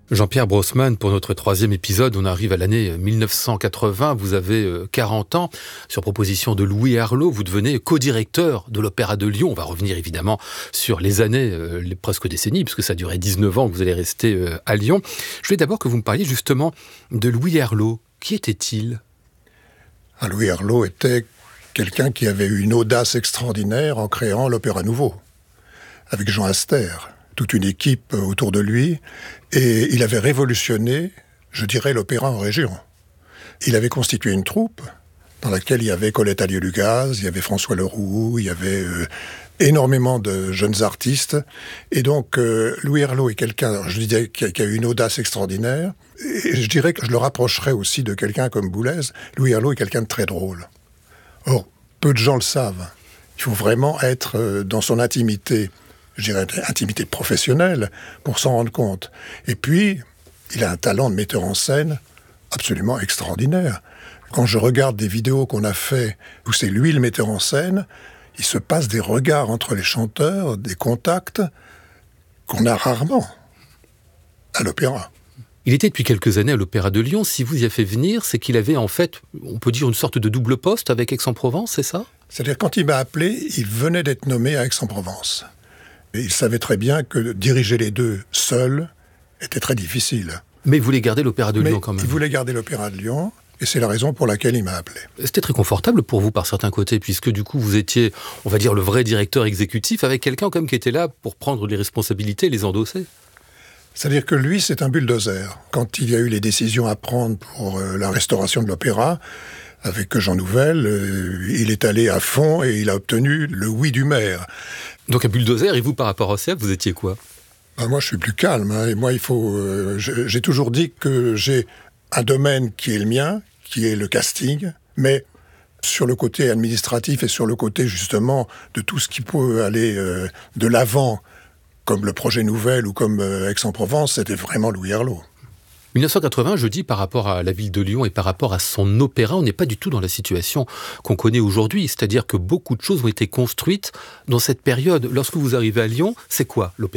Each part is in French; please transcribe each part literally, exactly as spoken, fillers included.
Jean-Pierre Brossman, pour notre troisième épisode, on arrive à l'année mille neuf cent quatre-vingts, vous avez quarante ans. Sur proposition de Louis Herlaut, vous devenez co-directeur de l'Opéra de Lyon. On va revenir évidemment sur les années, euh, les presque décennies, puisque ça a duré dix-neuf ans que vous allez rester euh, à Lyon. Je voulais d'abord que vous me parliez justement de Louis Herlaut. Qui était-il ? Ah, Louis Herlaut était quelqu'un qui avait eu une audace extraordinaire en créant l'Opéra Nouveau, avec Jean Aster, toute une équipe autour de lui, et il avait révolutionné, je dirais, l'opéra en région. Il avait constitué une troupe dans laquelle il y avait Colette Allier-Lugaz, il y avait François Leroux, il y avait euh, énormément de jeunes artistes, et donc euh, Louis Herlaut est quelqu'un, je disais, qui a, qui a eu une audace extraordinaire, et je dirais que je le rapprocherais aussi de quelqu'un comme Boulez. Louis Herlaut est quelqu'un de très drôle. Or, peu de gens le savent. Il faut vraiment être euh, dans son intimité, je dirais intimité professionnelle, pour s'en rendre compte. Et puis, il a un talent de metteur en scène absolument extraordinaire. Quand je regarde des vidéos qu'on a fait, où c'est lui le metteur en scène, il se passe des regards entre les chanteurs, des contacts, qu'on a rarement à l'opéra. Il était depuis quelques années à l'Opéra de Lyon. Si vous y avez fait venir, c'est qu'il avait en fait, on peut dire, une sorte de double poste avec Aix-en-Provence, c'est ça ? C'est-à-dire, quand il m'a appelé, il venait d'être nommé à Aix-en-Provence. Et il savait très bien que diriger les deux seuls était très difficile. Mais il voulait garder l'Opéra de Mais Lyon quand même. Il voulait garder l'Opéra de Lyon, et c'est la raison pour laquelle il m'a appelé. C'était très confortable pour vous par certains côtés, puisque du coup vous étiez, on va dire, le vrai directeur exécutif, avec quelqu'un comme qui était là pour prendre les responsabilités et les endosser. C'est-à-dire que lui, c'est un bulldozer. Quand il y a eu les décisions à prendre pour euh, la restauration de l'opéra, avec Jean Nouvel, euh, il est allé à fond et il a obtenu le oui du maire. Donc un bulldozer, et vous, par rapport au C F, vous étiez quoi ? Ben moi, je suis plus calme. Hein, et moi, il faut. Euh, j'ai toujours dit que j'ai un domaine qui est le mien, qui est le casting, mais sur le côté administratif et sur le côté, justement, de tout ce qui peut aller euh, de l'avant, comme le projet Nouvel ou comme euh, Aix-en-Provence, c'était vraiment Louis Herlaut. mille neuf cent quatre-vingts, je dis, par rapport à la ville de Lyon et par rapport à son opéra, on n'est pas du tout dans la situation qu'on connaît aujourd'hui. C'est-à-dire que beaucoup de choses ont été construites dans cette période. Lorsque vous arrivez à Lyon, c'est quoi l'opéra ?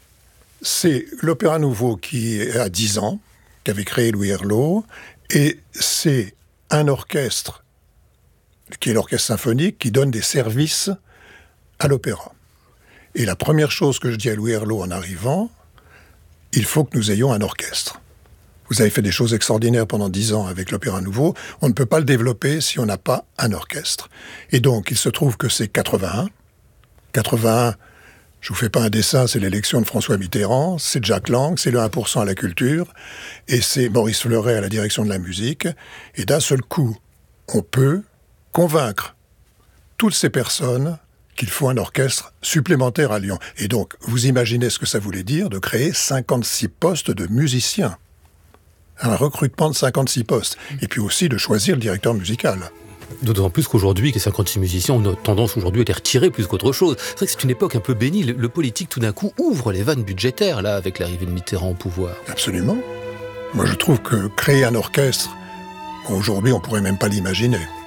C'est l'Opéra Nouveau qui a dix ans, qu'avait créé Louis Herlaut, et c'est un orchestre, qui est l'orchestre symphonique, qui donne des services à l'opéra. Et la première chose que je dis à Louis Herlaut en arrivant, il faut que nous ayons un orchestre. Vous avez fait des choses extraordinaires pendant dix ans avec l'Opéra Nouveau. On ne peut pas le développer si on n'a pas un orchestre. Et donc, il se trouve que c'est quatre-vingt-un. quatre-vingt-un, je vous fais pas un dessin, c'est l'élection de François Mitterrand, c'est Jack Lang, c'est le un pour cent à la culture, et c'est Maurice Fleuret à la direction de la musique. Et d'un seul coup, on peut convaincre toutes ces personnes qu'il faut un orchestre supplémentaire à Lyon. Et donc, vous imaginez ce que ça voulait dire de créer cinquante-six postes de musiciens. Un recrutement de cinquante-six postes. Et puis aussi de choisir le directeur musical. D'autant plus qu'aujourd'hui, que cinquante-six musiciens ont tendance aujourd'hui à les retirer plus qu'autre chose. C'est vrai que c'est une époque un peu bénie. Le, le politique, tout d'un coup, ouvre les vannes budgétaires, là, avec l'arrivée de Mitterrand au pouvoir. Absolument. Moi, je trouve que créer un orchestre, aujourd'hui, on pourrait même pas l'imaginer.